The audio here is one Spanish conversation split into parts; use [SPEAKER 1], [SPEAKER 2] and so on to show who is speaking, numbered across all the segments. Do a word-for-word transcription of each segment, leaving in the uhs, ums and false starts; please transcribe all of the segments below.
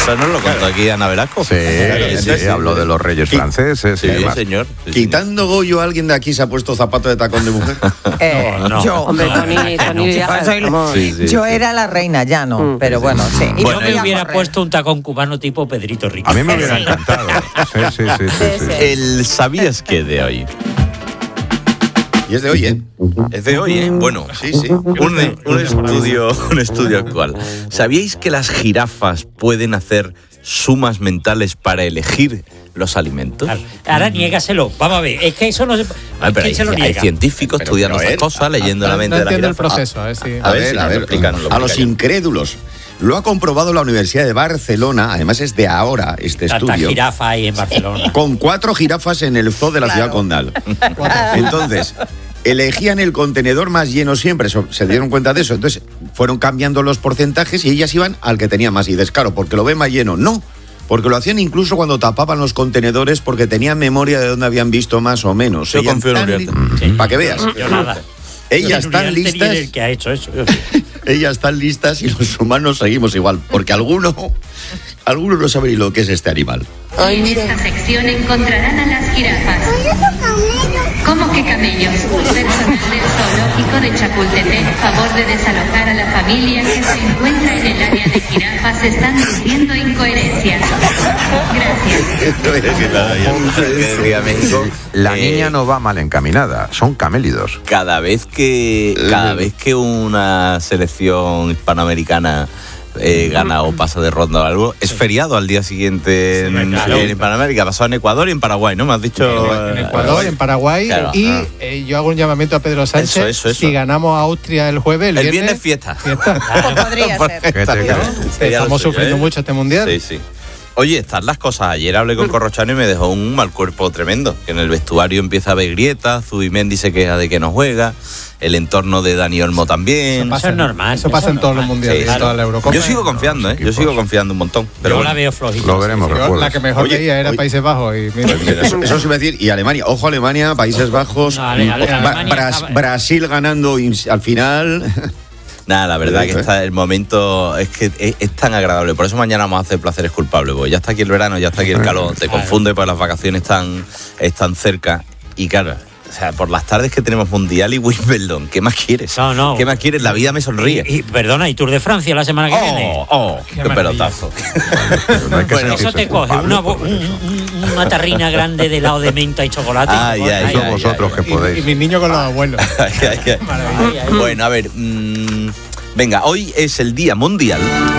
[SPEAKER 1] Eso nos lo contó claro. aquí Ana Velasco.
[SPEAKER 2] Sí, claro, sí, sí, sí, habló de los reyes sí. franceses.
[SPEAKER 1] Sí, sí señor. Sí,
[SPEAKER 3] Quitando señor. Goyo, ¿alguien de aquí se ha puesto zapato de tacón de mujer?
[SPEAKER 4] eh, no, no. Yo, hombre, Tony, Tony ya, sí, sí, yo sí. era la reina, ya no, mm. pero bueno, sí.
[SPEAKER 5] Y bueno, yo me hubiera puesto un tacón cubano tipo Pedrito Rico.
[SPEAKER 2] A mí me hubiera encantado. Sí, sí, sí, sí, sí.
[SPEAKER 1] El ¿sabías qué de hoy?
[SPEAKER 3] Y es de hoy, ¿eh?
[SPEAKER 1] Es de hoy, ¿eh? Bueno, sí, sí. Un, un, estudio, un estudio actual. ¿Sabíais que las jirafas pueden hacer sumas mentales para elegir los alimentos?
[SPEAKER 5] Claro. Ahora niégaselo. Vamos a ver, es que eso no se...
[SPEAKER 1] A ver, hay, se lo hay científicos pero, estudiando estas cosas, leyendo a, la mente
[SPEAKER 6] no
[SPEAKER 1] de la jirafa.
[SPEAKER 6] el proceso, a ver, si...
[SPEAKER 3] a, a ver, a ver, explícanos, a los incrédulos. Lo ha comprobado la Universidad de Barcelona, además es de ahora este
[SPEAKER 5] Tanta
[SPEAKER 3] estudio.
[SPEAKER 5] Jirafa ahí en Barcelona.
[SPEAKER 3] Con cuatro jirafas en el zoo de la claro. ciudad condal. Entonces, elegían el contenedor más lleno siempre, se dieron cuenta de eso. Entonces, fueron cambiando los porcentajes y ellas iban al que tenía más. Y descaro, porque lo ve más lleno. No, porque lo hacían incluso cuando tapaban los contenedores porque tenían memoria de dónde habían visto más o menos.
[SPEAKER 1] Yo confío en Uriarte.
[SPEAKER 3] Sí. Para que veas.
[SPEAKER 5] Yo nada.
[SPEAKER 3] Ellas están listas.
[SPEAKER 5] El que ha hecho eso.
[SPEAKER 3] Ellas están listas y los humanos seguimos igual, porque alguno, alguno no sabe ni lo que es este animal.
[SPEAKER 7] En esta sección encontrarán a las jirafas. ¿Cómo que camellos? Personal del zoológico de Chapultepec, a favor de desalojar a la familia que se encuentra en el área de jirafas, están diciendo incoherencias.
[SPEAKER 2] Gracias. La niña no va mal encaminada, son camélidos.
[SPEAKER 1] Cada vez que, cada vez que una selección hispanoamericana Eh, gana o pasa de ronda o algo, es feriado al día siguiente en, claro. en Hispanoamérica. Pasó en Ecuador y en Paraguay, ¿no? Me has dicho.
[SPEAKER 6] En, en Ecuador, en Paraguay. Claro. Y ah. eh, yo hago un llamamiento a Pedro Sánchez. Eso, eso, eso. Si ganamos a Austria el jueves, el,
[SPEAKER 1] el
[SPEAKER 6] viernes.
[SPEAKER 1] viernes fiesta.
[SPEAKER 6] fiesta.
[SPEAKER 4] Pues podría ser.
[SPEAKER 6] Estamos sufriendo
[SPEAKER 1] ¿eh?
[SPEAKER 6] mucho este mundial.
[SPEAKER 1] Sí, sí. Oye, están las cosas. Ayer hablé con Corrochano y me dejó un mal cuerpo tremendo. Que en el vestuario empieza a haber grietas, Zubimendi se queja de que no juega, el entorno de Dani Olmo también.
[SPEAKER 5] Eso, pasa, eso es normal.
[SPEAKER 6] Eso pasa en todos los mundiales, sí, claro. toda la Eurocopa.
[SPEAKER 1] Yo sigo confiando, ¿eh? Yo sigo confiando un montón. Pero
[SPEAKER 5] yo
[SPEAKER 1] bueno,
[SPEAKER 5] la veo flojita.
[SPEAKER 2] Lo veremos.
[SPEAKER 6] Yo, la que mejor oye, veía era oye, Países Bajos. Y mira,
[SPEAKER 3] mira, eso, eso se iba a decir. Y Alemania. Ojo, Alemania, Países Bajos. No, ale, ale, Alemania Bra estaba... Brasil ganando al final.
[SPEAKER 1] Nada, la verdad que está el momento es que es, es tan agradable. Por eso mañana vamos a hacer placeres culpables. Porque ya está aquí el verano, ya está aquí el calor. Te confunde porque las vacaciones están, están cerca. Y claro, o sea, por las tardes que tenemos Mundial y Wimbledon, ¿qué más quieres?
[SPEAKER 5] No, no.
[SPEAKER 1] ¿Qué más quieres? La vida me sonríe.
[SPEAKER 5] Y, y perdona, ¿y Tour de Francia la semana que
[SPEAKER 1] oh,
[SPEAKER 5] viene?
[SPEAKER 1] ¡Oh! ¡Qué, qué pelotazo!
[SPEAKER 5] No hay que bueno, eso te coge una, un, una tarrina grande de helado de menta y chocolate.
[SPEAKER 2] Ay, y ay, ay, ay, vosotros ay, ay, que podéis.
[SPEAKER 6] Y, y mis niños con los abuelos.
[SPEAKER 1] Ay, ay, ay. Ay, ay. Bueno, a ver... Mmm, venga, hoy es el Día Mundial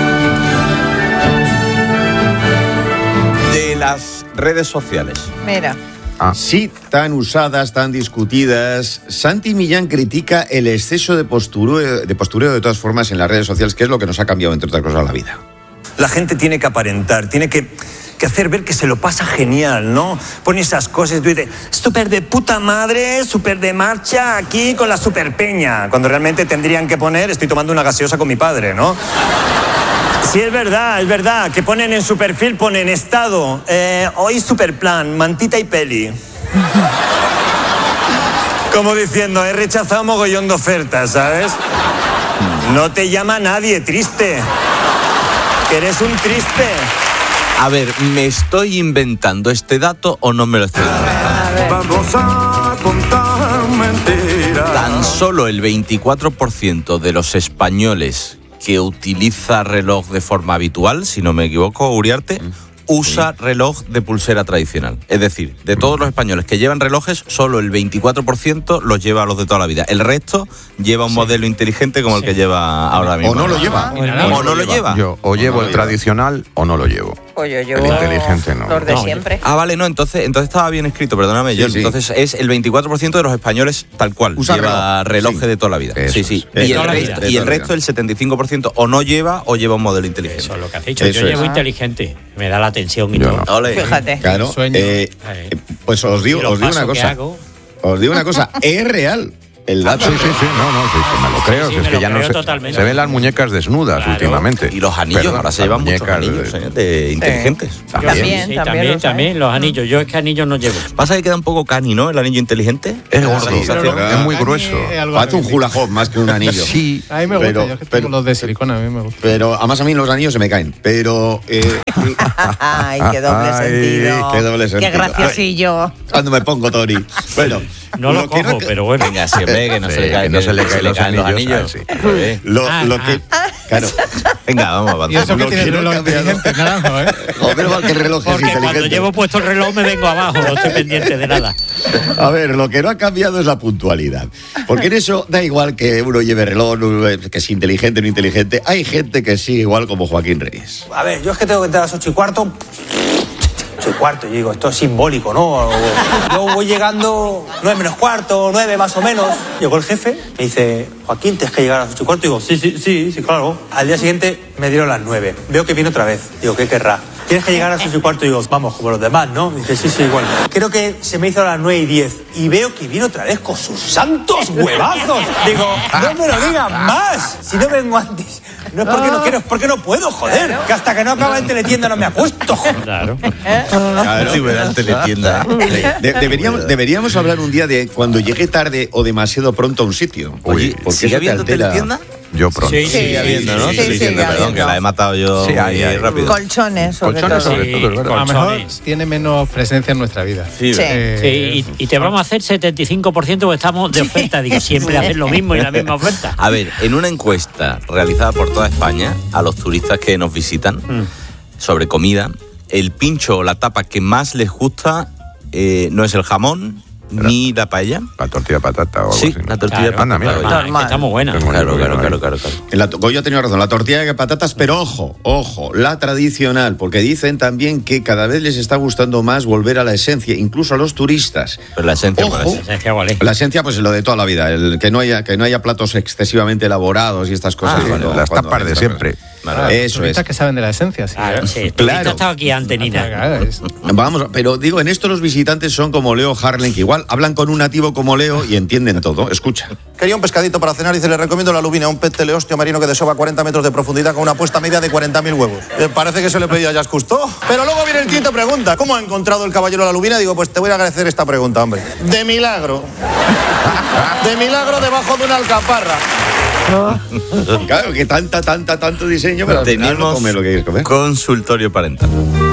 [SPEAKER 1] de las redes sociales.
[SPEAKER 4] Mira.
[SPEAKER 3] Ah. Sí, tan usadas, tan discutidas. Santi Millán critica el exceso de postureo, de postureo de todas formas en las redes sociales, que es lo que nos ha cambiado, entre otras cosas, la vida.
[SPEAKER 8] La gente tiene que aparentar, tiene que, que hacer ver que se lo pasa genial, ¿no? Pone esas cosas y tú dices, súper de puta madre, súper de marcha aquí con la super peña, cuando realmente tendrían que poner, estoy tomando una gaseosa con mi padre, ¿no? Sí, es verdad, es verdad, que ponen en su perfil, ponen estado, eh, hoy super plan, mantita y peli. Como diciendo, he rechazado mogollón de ofertas, ¿sabes? No te llama nadie, triste. Que eres un triste.
[SPEAKER 1] A ver, ¿me estoy inventando este dato o no me lo estoy inventando?
[SPEAKER 9] Vamos a contar mentiras.
[SPEAKER 1] Tan solo el veinticuatro por ciento de los españoles que utiliza reloj de forma habitual, si no me equivoco, Uriarte, usa sí. reloj de pulsera tradicional. Es decir, de todos los españoles que llevan relojes, solo el veinticuatro por ciento los lleva a los de toda la vida. El resto lleva un sí. modelo inteligente como sí. el que lleva ahora mismo.
[SPEAKER 3] O no lo lleva.
[SPEAKER 1] O no, o no lo lleva.
[SPEAKER 2] Yo o llevo el tradicional o no lo llevo.
[SPEAKER 4] O yo llevo
[SPEAKER 2] el inteligente no.
[SPEAKER 4] Los de
[SPEAKER 1] no,
[SPEAKER 4] siempre.
[SPEAKER 1] Ah, vale, no, entonces, entonces estaba bien escrito, perdóname, sí, yo. Sí. Entonces es el veinticuatro por ciento de los españoles tal cual.
[SPEAKER 3] Usa
[SPEAKER 1] lleva
[SPEAKER 3] reloj.
[SPEAKER 1] relojes sí. de toda la vida.
[SPEAKER 2] Eso
[SPEAKER 1] sí, sí.
[SPEAKER 2] Es.
[SPEAKER 1] Y el, resto, y el resto, el setenta y cinco por ciento, o no lleva o lleva un modelo inteligente.
[SPEAKER 5] Eso es lo que has dicho. Eso yo llevo es. inteligente. Me da la atención y
[SPEAKER 2] yo
[SPEAKER 5] todo.
[SPEAKER 2] No.
[SPEAKER 1] Ole.
[SPEAKER 4] Fíjate.
[SPEAKER 3] Claro. Eh, pues os digo, os digo una cosa. Os digo una cosa. Es real. el dato.
[SPEAKER 2] Sí, sí, sí, no, no, sí, sí, me lo creo.
[SPEAKER 5] Sí,
[SPEAKER 2] si es
[SPEAKER 5] me
[SPEAKER 2] que
[SPEAKER 5] lo
[SPEAKER 2] ya no
[SPEAKER 5] creo
[SPEAKER 2] se,
[SPEAKER 5] totalmente.
[SPEAKER 2] se ven las muñecas desnudas
[SPEAKER 5] Claro.
[SPEAKER 2] últimamente.
[SPEAKER 1] Y los anillos,
[SPEAKER 2] Perdón,
[SPEAKER 1] ahora se
[SPEAKER 2] las
[SPEAKER 1] llevan muchos
[SPEAKER 2] muñecas
[SPEAKER 1] anillos
[SPEAKER 2] de-
[SPEAKER 1] ¿eh? de inteligentes.
[SPEAKER 2] También.
[SPEAKER 4] También,
[SPEAKER 5] Sí,
[SPEAKER 4] también,
[SPEAKER 5] también,
[SPEAKER 4] los hay.
[SPEAKER 5] también, los anillos. Yo es que anillos no llevo.
[SPEAKER 1] Pasa que queda un poco cani, ¿no? El anillo inteligente.
[SPEAKER 2] Es gordo,
[SPEAKER 3] Sí, pero
[SPEAKER 2] es
[SPEAKER 3] no-
[SPEAKER 2] muy
[SPEAKER 6] Cani
[SPEAKER 2] grueso.
[SPEAKER 6] es algo
[SPEAKER 3] Parece un
[SPEAKER 6] reivindic-
[SPEAKER 3] hula hoop más que un anillo.
[SPEAKER 2] Sí,
[SPEAKER 6] A mí me gusta,
[SPEAKER 3] Pero-
[SPEAKER 6] yo es que
[SPEAKER 3] pero-
[SPEAKER 6] tengo los de silicona, a mí me gusta.
[SPEAKER 3] Pero además a mí los anillos se me caen. Pero eh,
[SPEAKER 4] Ay, qué doble
[SPEAKER 2] Ay,
[SPEAKER 4] sentido.
[SPEAKER 3] qué doble
[SPEAKER 4] Qué
[SPEAKER 3] sentido.
[SPEAKER 4] graciosillo.
[SPEAKER 3] cuando me pongo Tori. Bueno,
[SPEAKER 5] No lo
[SPEAKER 3] que
[SPEAKER 5] cojo, pero bueno.
[SPEAKER 1] Venga, siempre que no se
[SPEAKER 2] Sí,
[SPEAKER 1] le caen,
[SPEAKER 2] que no se le caen los
[SPEAKER 1] caen
[SPEAKER 2] anillos, ah, sí.
[SPEAKER 1] Eh,
[SPEAKER 3] Lo,
[SPEAKER 5] Ah,
[SPEAKER 3] lo
[SPEAKER 5] ah.
[SPEAKER 3] que. Claro.
[SPEAKER 1] Venga, vamos a
[SPEAKER 6] Y eso
[SPEAKER 1] avanzar.
[SPEAKER 6] que
[SPEAKER 3] Lo
[SPEAKER 6] tiene el
[SPEAKER 3] quiero
[SPEAKER 6] reloj
[SPEAKER 3] cambiado.
[SPEAKER 6] inteligente, naranjo, ¿eh?
[SPEAKER 3] Joder, mal que el reloj es
[SPEAKER 5] Porque cuando
[SPEAKER 3] inteligente.
[SPEAKER 5] llevo puesto el reloj me vengo abajo, no estoy pendiente de nada.
[SPEAKER 3] A ver, lo que no ha cambiado es la puntualidad. Porque en eso da igual que uno lleve reloj, que es inteligente o no inteligente. Hay gente que sigue igual como Joaquín Reyes.
[SPEAKER 10] A ver, yo es que tengo que entrar a las ocho y cuarto. ocho y cuarto, yo digo, esto es simbólico, ¿no? Yo voy llegando nueve menos cuarto, nueve más o menos. Llegó el jefe, me dice, Joaquín, tienes que llegar a las ocho y cuarto. Digo, sí, sí, sí, sí, claro. Al día siguiente me dieron las nueve. Veo que viene otra vez. Digo, ¿qué querrá? Tienes que llegar a las ocho y cuarto. Digo, vamos, como los demás, ¿no? Dice, sí, sí, igual. Creo que se me hizo a las nueve y diez. Y veo que viene otra vez con sus santos huevazos. Digo, no me lo digas más. Si no vengo antes. No es porque no quiero, es porque no puedo, joder. Que hasta que no acaba el teletienda no me acuesto.
[SPEAKER 5] Claro.
[SPEAKER 3] Claro.
[SPEAKER 1] Sí, me da el teletienda.
[SPEAKER 3] De- deberíamos, deberíamos hablar un día de cuando llegué tarde o demasiado pronto a un sitio.
[SPEAKER 1] Oye,
[SPEAKER 3] porque
[SPEAKER 1] ¿sigue
[SPEAKER 3] eso te
[SPEAKER 1] habiendo
[SPEAKER 3] altera.
[SPEAKER 1] teletienda?
[SPEAKER 2] yo pronto.
[SPEAKER 5] Sí, sí,
[SPEAKER 1] Sigue habiendo, ¿no?
[SPEAKER 4] sí,
[SPEAKER 1] Teletienda,
[SPEAKER 4] sí,
[SPEAKER 1] perdón,
[SPEAKER 4] sí,
[SPEAKER 1] que la he matado yo
[SPEAKER 2] Sí, hay,
[SPEAKER 1] muy
[SPEAKER 2] hay.
[SPEAKER 1] rápido.
[SPEAKER 4] Colchones, sobre
[SPEAKER 2] Colchones
[SPEAKER 4] todo.
[SPEAKER 2] sobre
[SPEAKER 5] Sí,
[SPEAKER 2] todo, es verdad.
[SPEAKER 6] A lo mejor
[SPEAKER 5] colchones.
[SPEAKER 6] tiene menos presencia en nuestra vida.
[SPEAKER 1] Sí,
[SPEAKER 4] Sí.
[SPEAKER 1] ¿verdad?
[SPEAKER 5] Sí, y, y te vamos a hacer setenta y cinco por ciento porque estamos de oferta. Digo, siempre hacen lo mismo y la misma oferta.
[SPEAKER 1] A ver, en una encuesta realizada por toda España a los turistas que nos visitan sobre comida, el pincho o la tapa que más les gusta eh, no es el jamón ni la paella.
[SPEAKER 2] La tortilla de patata o algo
[SPEAKER 1] Sí,
[SPEAKER 2] así.
[SPEAKER 1] la tortilla de
[SPEAKER 2] Anda, mira,
[SPEAKER 1] patata.
[SPEAKER 5] Normal, es que está muy buena.
[SPEAKER 2] Tengo
[SPEAKER 1] Claro,
[SPEAKER 2] un
[SPEAKER 1] claro,
[SPEAKER 2] libro
[SPEAKER 1] claro,
[SPEAKER 2] ahí.
[SPEAKER 1] claro, claro.
[SPEAKER 3] En la, Goyo ha tenido razón, la tortilla de patatas, pero ojo, ojo, la tradicional, porque dicen también que cada vez les está gustando más volver a la esencia, incluso a los turistas.
[SPEAKER 1] Pero la esencia,
[SPEAKER 3] Ojo.
[SPEAKER 1] ¿cuál es?
[SPEAKER 5] Esencia, ¿cuál es?
[SPEAKER 3] La esencia, pues lo de toda la vida, el que no haya, que no haya platos excesivamente elaborados y estas cosas.
[SPEAKER 2] Ah,
[SPEAKER 3] cuando-
[SPEAKER 2] las
[SPEAKER 3] cuando
[SPEAKER 2] tapas de
[SPEAKER 3] entras.
[SPEAKER 2] siempre.
[SPEAKER 3] Claro, eso es.
[SPEAKER 6] Turistas que saben de la esencia, sí.
[SPEAKER 5] Claro, sí.
[SPEAKER 3] Claro.
[SPEAKER 5] Claro. estado aquí antes, Nina.
[SPEAKER 6] Claro, es-
[SPEAKER 3] Vamos, pero digo, en esto los visitantes son como Leo Harlem, que igual hablan con un nativo como Leo y entienden todo. Escucha.
[SPEAKER 10] Quería un pescadito para cenar y se le recomiendo la lubina, un pez teleostio marino que desova cuarenta metros de profundidad con una puesta media de cuarenta mil huevos. Eh, parece que se le pedía a Jacques Cousteau. Pero luego viene el tío y te pregunta, ¿cómo ha encontrado el caballero la lubina? Digo, pues te voy a agradecer esta pregunta, hombre. De milagro. De milagro debajo de una alcaparra.
[SPEAKER 3] Claro, que tanta, tanta, tanto diseño, pero al final no
[SPEAKER 1] Tenemos
[SPEAKER 3] come lo que quieres comer.
[SPEAKER 1] consultorio parental.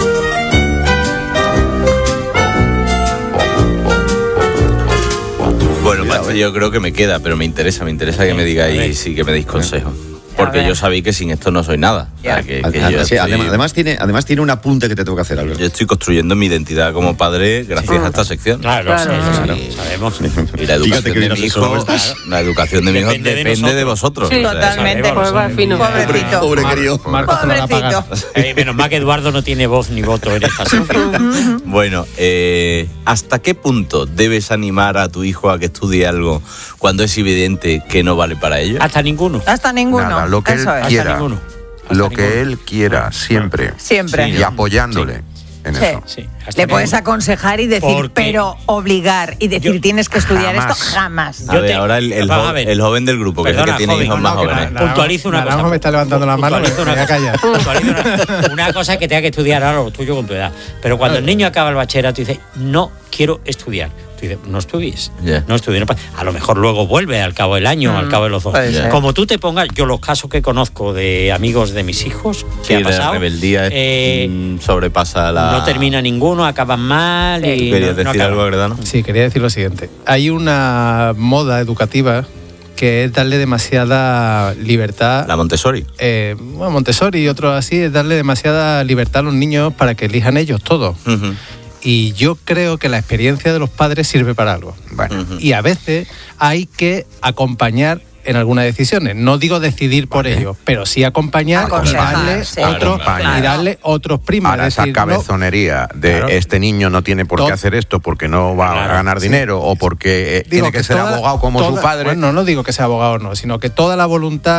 [SPEAKER 1] Bueno, macho, yo creo que me queda, pero me interesa, me interesa que me digáis sí que me deis consejos. Porque
[SPEAKER 4] ver.
[SPEAKER 1] yo sabéis que sin esto no soy nada. O sea, que- que
[SPEAKER 3] Además,
[SPEAKER 1] yo
[SPEAKER 3] sí,
[SPEAKER 1] estoy-
[SPEAKER 3] además, además tiene, además tiene un apunte que te tengo que hacer, Alberto.
[SPEAKER 1] Yo estoy construyendo mi identidad como padre gracias a esta sección.
[SPEAKER 5] Claro,
[SPEAKER 4] Claro.
[SPEAKER 5] sí, sí, sabemos.
[SPEAKER 1] Y la
[SPEAKER 3] Fíjate
[SPEAKER 1] educación
[SPEAKER 3] que
[SPEAKER 1] de
[SPEAKER 3] digas
[SPEAKER 1] mi
[SPEAKER 3] eso,
[SPEAKER 1] hijo,
[SPEAKER 3] Alberto.
[SPEAKER 1] la educación de mi hijo
[SPEAKER 5] Depende de
[SPEAKER 1] depende de vosotros.
[SPEAKER 4] Sí,
[SPEAKER 1] O sea,
[SPEAKER 4] totalmente.
[SPEAKER 5] sabemos.
[SPEAKER 11] Pues va fino.
[SPEAKER 4] Pobrecito.
[SPEAKER 3] Pobre querido.
[SPEAKER 6] Marcos te lo va a pagar.
[SPEAKER 4] Pobrecito.
[SPEAKER 5] Eh, menos mal que Eduardo no tiene voz ni voto en esta sección.
[SPEAKER 1] Bueno, eh, ¿hasta qué punto debes animar a tu hijo a que estudie algo cuando es evidente que no vale para ello?
[SPEAKER 5] Hasta ninguno.
[SPEAKER 4] Hasta ninguno.
[SPEAKER 2] Nada, lo que él
[SPEAKER 4] Eso es.
[SPEAKER 2] quiera.
[SPEAKER 5] Hasta ninguno. Hasta
[SPEAKER 2] Lo
[SPEAKER 5] ninguno.
[SPEAKER 2] que él quiera, siempre.
[SPEAKER 4] Siempre.
[SPEAKER 2] Y apoyándole en
[SPEAKER 4] Sí.
[SPEAKER 2] eso.
[SPEAKER 5] Sí, hasta
[SPEAKER 4] Le
[SPEAKER 5] ninguno.
[SPEAKER 4] puedes aconsejar y decir,
[SPEAKER 5] Porque-
[SPEAKER 4] pero obligar y decir,
[SPEAKER 5] Yo-
[SPEAKER 4] tienes que estudiar
[SPEAKER 2] jamás.
[SPEAKER 4] esto, jamás.
[SPEAKER 1] A
[SPEAKER 5] Yo
[SPEAKER 1] ver,
[SPEAKER 5] te-
[SPEAKER 1] ahora el, el
[SPEAKER 5] Vamos
[SPEAKER 1] jo-
[SPEAKER 5] a ver.
[SPEAKER 1] el joven del grupo, que es el
[SPEAKER 5] Perdona,
[SPEAKER 1] que tiene
[SPEAKER 5] joven,
[SPEAKER 1] hijos
[SPEAKER 5] no,
[SPEAKER 1] más
[SPEAKER 5] no, que
[SPEAKER 1] jóvenes.
[SPEAKER 5] na- Puntualizo una
[SPEAKER 6] Naranjo
[SPEAKER 5] cosa.
[SPEAKER 6] me está levantando la mano,
[SPEAKER 5] Puntualizo
[SPEAKER 6] me
[SPEAKER 5] una
[SPEAKER 6] voy a callar.
[SPEAKER 5] Puntualizo una, una cosa que tenga que estudiar ahora lo tuyo con tu edad. Pero cuando el niño acaba el bachillerato y dice, no quiero estudiar. Tú dices, no estudies.
[SPEAKER 1] Ya.
[SPEAKER 5] No estudies. no pa- A lo mejor luego vuelve al cabo del año, al cabo de los dos.
[SPEAKER 4] puede ser.
[SPEAKER 5] Como tú te pongas, yo los casos que conozco de amigos de mis hijos, que
[SPEAKER 1] Sí,
[SPEAKER 5] ha
[SPEAKER 1] la
[SPEAKER 5] pasado,
[SPEAKER 1] rebeldía
[SPEAKER 5] eh,
[SPEAKER 1] mm, sobrepasa la...
[SPEAKER 5] no termina ninguno, acaban mal y
[SPEAKER 1] ¿Querías
[SPEAKER 5] no- no
[SPEAKER 1] decir
[SPEAKER 5] acaban.
[SPEAKER 1] algo, Gredano?
[SPEAKER 6] Sí, quería decir lo siguiente. Hay una moda educativa que es darle demasiada libertad.
[SPEAKER 1] La Montessori.
[SPEAKER 6] eh, bueno, Montessori y otros así, es darle demasiada libertad a los niños para que elijan ellos todo.
[SPEAKER 1] Ujú.
[SPEAKER 6] Y yo creo que la experiencia de los padres sirve para algo.
[SPEAKER 2] Bueno,
[SPEAKER 1] Ujú.
[SPEAKER 6] Y a veces hay que acompañar en algunas decisiones. No digo decidir por ellos, pero sí acompañar y
[SPEAKER 4] Aconsejar,
[SPEAKER 6] darle,
[SPEAKER 4] sí.
[SPEAKER 6] otros,
[SPEAKER 2] Acompañar.
[SPEAKER 6] y darle otros primas.
[SPEAKER 2] ahora
[SPEAKER 6] Es
[SPEAKER 2] esa
[SPEAKER 6] decir, no-
[SPEAKER 2] cabezonería de
[SPEAKER 6] Claro.
[SPEAKER 2] este niño no tiene por qué
[SPEAKER 6] Todo-
[SPEAKER 2] hacer esto porque no va
[SPEAKER 5] Claro,
[SPEAKER 2] a ganar
[SPEAKER 6] sí.
[SPEAKER 2] dinero o porque eh,
[SPEAKER 6] Digo
[SPEAKER 2] tiene que, ser
[SPEAKER 6] toda-
[SPEAKER 2] abogado como
[SPEAKER 6] toda-
[SPEAKER 2] su padre.
[SPEAKER 6] Bueno, no digo que sea abogado no, sino que toda la voluntad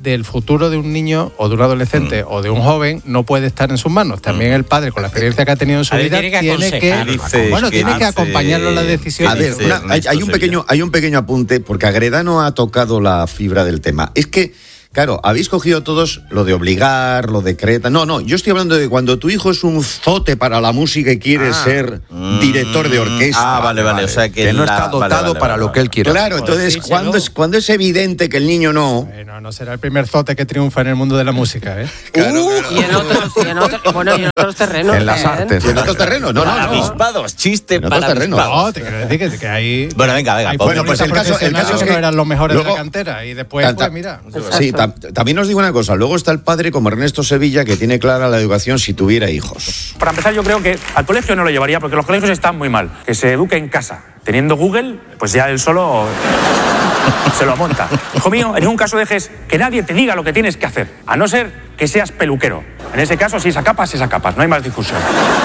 [SPEAKER 6] del futuro de un niño o de un adolescente mm. o de un joven no puede estar en sus manos. También mm. el padre, con la experiencia que ha tenido en su vida,
[SPEAKER 5] tiene que,
[SPEAKER 6] tiene que,
[SPEAKER 5] dice,
[SPEAKER 6] bueno,
[SPEAKER 5] que
[SPEAKER 6] tiene
[SPEAKER 5] hace,
[SPEAKER 6] que acompañarlo en la decisión.
[SPEAKER 3] A ver, una, hay, hay, un pequeño, hay un pequeño apunte, porque Agredano ha tocado la fibra del tema. Es que, claro, habéis cogido todos lo de obligar, lo de creta. No, no, yo estoy hablando de cuando tu hijo es un zote para la música y quiere ah. ser director de orquesta.
[SPEAKER 1] Ah, vale, vale, vale. O sea, que,
[SPEAKER 2] que no
[SPEAKER 1] la,
[SPEAKER 2] está dotado
[SPEAKER 1] vale, vale,
[SPEAKER 2] para
[SPEAKER 1] vale,
[SPEAKER 2] lo que él quiere.
[SPEAKER 3] Claro, entonces, cuando es, cuando es evidente que el niño no...
[SPEAKER 6] Bueno, no será el primer zote que triunfa en el mundo de la música, ¿eh?
[SPEAKER 3] Claro,
[SPEAKER 11] uh, claro. Y en otros, y en otros, bueno, y en otros terrenos.
[SPEAKER 2] En las
[SPEAKER 11] ¿eh?
[SPEAKER 2] artes.
[SPEAKER 3] ¿Y en otros terrenos? No, no, no.
[SPEAKER 1] Avispados, chiste
[SPEAKER 3] en
[SPEAKER 1] para
[SPEAKER 3] terrenos.
[SPEAKER 6] No, te quiero decir que, que hay...
[SPEAKER 1] Bueno, venga, venga.
[SPEAKER 3] Bueno, pues el caso, el caso es que...
[SPEAKER 6] no eran los mejores
[SPEAKER 3] luego,
[SPEAKER 6] de la cantera y después,
[SPEAKER 3] ta, ta,
[SPEAKER 6] pues mira...
[SPEAKER 3] Sí, ta, también os digo una cosa. Luego está el padre como Ernesto Sevilla, que tiene clara la educación si tuviera hijos.
[SPEAKER 12] Para empezar, yo creo que al colegio no lo llevaría, porque los colegios están muy mal. Que se eduque en casa. Teniendo Google, pues ya él solo se lo monta. Hijo mío, en ningún caso dejes que nadie te diga lo que tienes que hacer, a no ser que seas peluquero. En ese caso, si es a capas, es a capas. No hay más discusión.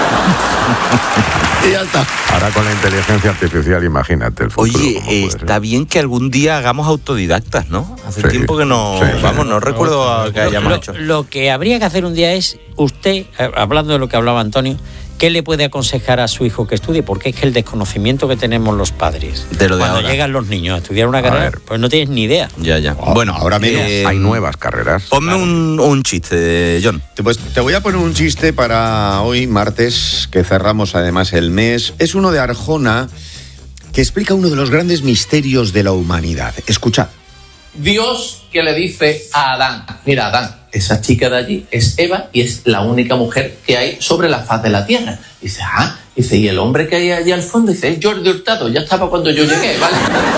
[SPEAKER 3] Y ya está.
[SPEAKER 2] Ahora con la inteligencia artificial, imagínate el futuro.
[SPEAKER 1] Oye, eh, está bien que algún día hagamos autodidactas, ¿no? Hace
[SPEAKER 2] sí,
[SPEAKER 1] tiempo que no...
[SPEAKER 2] Sí,
[SPEAKER 1] vamos,
[SPEAKER 2] sí.
[SPEAKER 1] no recuerdo lo, que hayamos
[SPEAKER 5] lo,
[SPEAKER 1] hecho.
[SPEAKER 5] Lo que habría que hacer un día es, usted, hablando de lo que hablaba Antonio, ¿qué le puede aconsejar a su hijo que estudie? Porque es que el desconocimiento que tenemos los padres
[SPEAKER 1] de lo de
[SPEAKER 5] cuando
[SPEAKER 1] ahora.
[SPEAKER 5] llegan los niños a estudiar una carrera, ver. pues no tienes ni idea.
[SPEAKER 1] Ya, ya.
[SPEAKER 3] Oh,
[SPEAKER 1] bueno,
[SPEAKER 3] ahora menos.
[SPEAKER 1] Eh,
[SPEAKER 2] hay nuevas carreras.
[SPEAKER 1] Ponme claro. un, un chiste, John.
[SPEAKER 3] Pues te voy a poner un chiste para hoy, martes, que cerramos además el mes. Es uno de Arjona que explica uno de los grandes misterios de la humanidad. Escuchad.
[SPEAKER 13] Dios que le dice a Adán, mira Adán, esa chica de allí es Eva y es la única mujer que hay sobre la faz de la tierra. Dice, ah, dice, y el hombre que hay allí al fondo, dice, es Jordi Hurtado, ya estaba cuando yo llegué, ¿vale?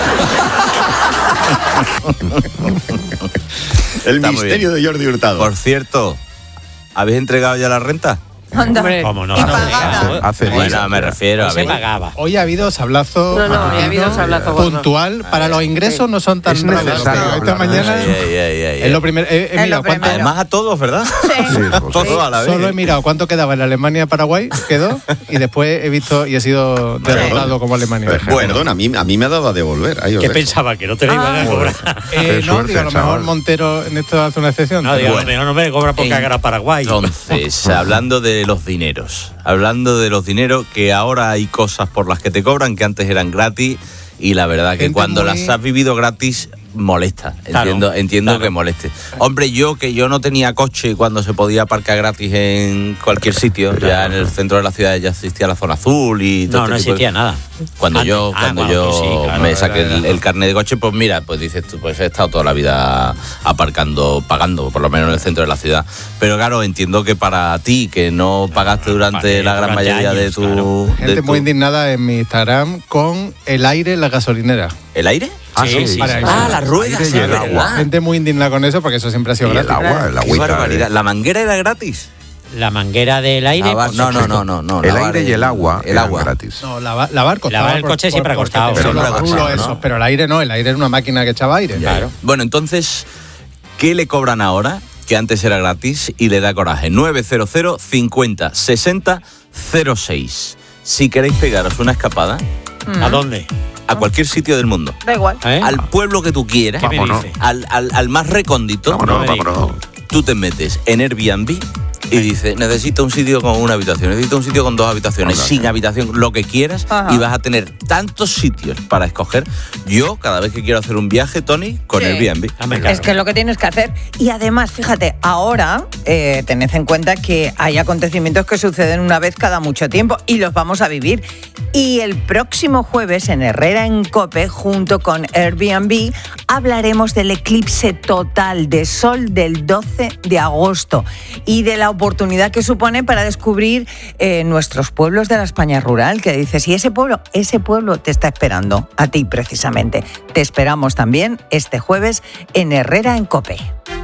[SPEAKER 3] El Está misterio de Jordi Hurtado.
[SPEAKER 1] Por cierto, ¿habéis entregado ya la renta?
[SPEAKER 4] Hombre,
[SPEAKER 5] ¿Cómo no?
[SPEAKER 4] y pagada.
[SPEAKER 2] Hace
[SPEAKER 1] Bueno,
[SPEAKER 2] días.
[SPEAKER 1] me refiero a
[SPEAKER 5] Se
[SPEAKER 1] ver.
[SPEAKER 5] pagaba.
[SPEAKER 6] Hoy ha habido sablazo
[SPEAKER 11] No, no, hoy ha habido sablazo
[SPEAKER 6] puntual. Para los ingresos no son tan
[SPEAKER 2] Es
[SPEAKER 6] raros.
[SPEAKER 2] necesario
[SPEAKER 6] Esta
[SPEAKER 2] hablar de
[SPEAKER 6] mañana
[SPEAKER 1] Ay, ay, ay, ay,
[SPEAKER 6] es lo primero. He, he
[SPEAKER 4] Es
[SPEAKER 6] mirado
[SPEAKER 4] lo
[SPEAKER 6] cuánto,
[SPEAKER 4] primero.
[SPEAKER 1] Además a todos, ¿verdad?
[SPEAKER 4] Sí.
[SPEAKER 2] Sí, José.
[SPEAKER 1] Todos a la vez.
[SPEAKER 6] solo he mirado cuánto quedaba en Alemania-Paraguay, quedó, y después he visto y he sido derrotado como Alemania.
[SPEAKER 3] Bueno, perdón, a mí, a mí me ha dado a devolver. Ahí os
[SPEAKER 5] ¿Qué
[SPEAKER 3] dejo.
[SPEAKER 5] pensaba? ¿Que no te la iban a
[SPEAKER 4] Ah.
[SPEAKER 5] cobrar?
[SPEAKER 6] Eh,
[SPEAKER 2] Qué
[SPEAKER 6] no,
[SPEAKER 2] suerte,
[SPEAKER 6] digo, a lo mejor
[SPEAKER 2] chaval.
[SPEAKER 6] Montero en esto hace una excepción.
[SPEAKER 5] No,
[SPEAKER 6] pero
[SPEAKER 5] digo, a
[SPEAKER 6] bueno.
[SPEAKER 5] lo mejor no me cobra porque haga Paraguay.
[SPEAKER 1] Entonces, hablando de los dineros, hablando de los dineros, que ahora hay cosas por las que te cobran que antes eran gratis y la verdad que
[SPEAKER 6] Gente
[SPEAKER 1] cuando
[SPEAKER 6] muy-
[SPEAKER 1] las has vivido gratis molesta.
[SPEAKER 5] Claro,
[SPEAKER 1] Entiendo, entiendo
[SPEAKER 5] claro.
[SPEAKER 1] que moleste. Hombre, yo que yo no tenía coche cuando se podía aparcar gratis en cualquier sitio, ya en el centro de la ciudad ya existía la zona azul y todo
[SPEAKER 5] No,
[SPEAKER 1] este
[SPEAKER 5] no
[SPEAKER 1] tipo de-
[SPEAKER 5] existía nada.
[SPEAKER 1] Cuando
[SPEAKER 5] Antes.
[SPEAKER 1] yo,
[SPEAKER 5] Ah,
[SPEAKER 1] cuando
[SPEAKER 5] bueno,
[SPEAKER 1] yo
[SPEAKER 5] tú sí, claro,
[SPEAKER 1] me saqué
[SPEAKER 6] era-
[SPEAKER 1] el, el carnet de coche, pues mira, pues dices tú, pues he estado toda la vida aparcando, pagando, por lo menos en el centro de la ciudad. Pero claro, entiendo que para ti, que no pagaste durante
[SPEAKER 5] pagué
[SPEAKER 1] la gran
[SPEAKER 5] durante
[SPEAKER 1] mayoría de
[SPEAKER 5] años,
[SPEAKER 1] tu,
[SPEAKER 5] claro.
[SPEAKER 1] de
[SPEAKER 6] Gente
[SPEAKER 1] tu-
[SPEAKER 6] muy indignada en mi Instagram con el aire en la gasolinera.
[SPEAKER 1] ¿El aire?
[SPEAKER 2] Ah,
[SPEAKER 5] Sí,
[SPEAKER 2] sí,
[SPEAKER 5] sí,
[SPEAKER 6] para
[SPEAKER 5] sí.
[SPEAKER 6] eso.
[SPEAKER 1] Ah, las ruedas,
[SPEAKER 2] Aire y
[SPEAKER 1] sí,
[SPEAKER 2] el
[SPEAKER 1] ¿verdad?
[SPEAKER 2] agua.
[SPEAKER 6] Gente muy indignada con eso porque eso siempre ha sido
[SPEAKER 2] Y el
[SPEAKER 6] gratis.
[SPEAKER 2] agua, el
[SPEAKER 1] Qué
[SPEAKER 2] agüita.
[SPEAKER 1] barbaridad.
[SPEAKER 2] eh.
[SPEAKER 1] ¿La manguera era gratis?
[SPEAKER 5] La manguera del aire.
[SPEAKER 1] Ah, va-
[SPEAKER 5] pues,
[SPEAKER 1] no, no, no, no, no.
[SPEAKER 2] El
[SPEAKER 1] lavar
[SPEAKER 2] aire y el agua
[SPEAKER 1] el
[SPEAKER 2] eran
[SPEAKER 1] agua.
[SPEAKER 2] gratis.
[SPEAKER 6] No, lava- lavar costaba.
[SPEAKER 5] Lavar el
[SPEAKER 6] por-
[SPEAKER 5] coche
[SPEAKER 6] por-
[SPEAKER 5] siempre ha
[SPEAKER 6] porque
[SPEAKER 5] costado.
[SPEAKER 6] te-
[SPEAKER 2] Pero
[SPEAKER 6] los
[SPEAKER 2] lavar
[SPEAKER 6] rulos
[SPEAKER 2] costaba,
[SPEAKER 6] esos,
[SPEAKER 1] ¿no?
[SPEAKER 6] pero el aire no, el aire era una máquina que echaba aire.
[SPEAKER 5] Claro.
[SPEAKER 1] Bueno, entonces, ¿qué le cobran ahora? Que antes era gratis y le da coraje. nueve cero cero cincuenta sesenta cero seis. Si queréis pegaros una escapada
[SPEAKER 5] ¿A dónde?
[SPEAKER 1] a cualquier sitio del mundo,
[SPEAKER 4] Da igual.
[SPEAKER 5] ¿Eh?
[SPEAKER 1] al pueblo que tú quieras,
[SPEAKER 5] ¿Qué me
[SPEAKER 2] Vámonos.
[SPEAKER 5] dice?
[SPEAKER 1] al, al, al más recóndito,
[SPEAKER 2] Vámonos,
[SPEAKER 5] me digas.
[SPEAKER 2] vámonos.
[SPEAKER 1] tú te metes en Airbnb y dices, necesito un sitio con una habitación, necesito un sitio con dos habitaciones,
[SPEAKER 2] Hola,
[SPEAKER 1] sin
[SPEAKER 2] sí.
[SPEAKER 1] habitación, lo que quieras,
[SPEAKER 4] Ajá.
[SPEAKER 1] y vas a tener tantos sitios para escoger. Yo, cada vez que quiero hacer un viaje, Tony, con
[SPEAKER 4] Sí.
[SPEAKER 1] Airbnb.
[SPEAKER 5] Dame claro.
[SPEAKER 4] Es que es lo que tienes que hacer. Y además, fíjate, ahora eh, tened en cuenta que hay acontecimientos que suceden una vez cada mucho tiempo y los vamos a vivir. Y el próximo jueves en Herrera en COPE, junto con Airbnb, hablaremos del eclipse total de sol del doce de agosto y de la oportunidad que supone para descubrir eh, nuestros pueblos de la España rural, que dices, y ese pueblo, ese pueblo te está esperando a ti precisamente. Te esperamos también este jueves en Herrera en COPE.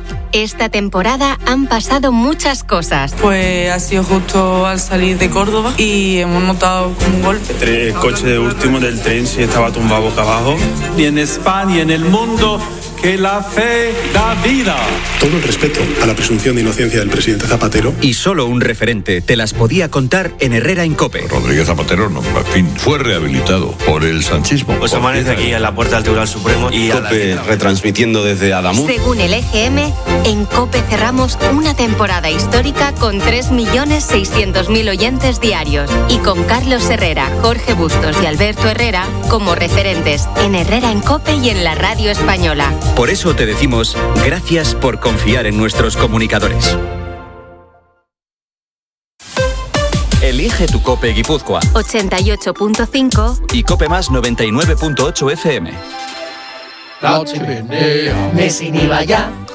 [SPEAKER 14] Esta temporada han pasado muchas cosas.
[SPEAKER 15] Pues ha sido justo al salir de Córdoba y hemos notado como un golpe.
[SPEAKER 16] El coche de último del tren sí estaba tumbado boca abajo.
[SPEAKER 9] Y en España y en el mundo, que la fe da vida.
[SPEAKER 16] Todo el respeto a la presunción de inocencia del presidente Zapatero.
[SPEAKER 17] Y solo un referente te las podía contar en Herrera en COPE.
[SPEAKER 18] Rodríguez Zapatero, no, en fin, fue rehabilitado por el sanchismo.
[SPEAKER 19] Pues amanece aquí en la puerta del Tribunal Supremo y COPE retransmitiendo desde Adamuz.
[SPEAKER 14] Según el E G M, en COPE cerramos una temporada histórica con tres millones seiscientos mil oyentes diarios y con Carlos Herrera, Jorge Bustos y Alberto Herrera como referentes en Herrera en COPE y en la radio española.
[SPEAKER 17] Por eso te decimos gracias por confiar en nuestros comunicadores. Elige tu COPE Guipúzcoa.
[SPEAKER 14] ochenta y ocho punto cinco
[SPEAKER 17] y COPE Más noventa y nueve punto ocho F M.
[SPEAKER 20] La chimenea me sin IVA ya.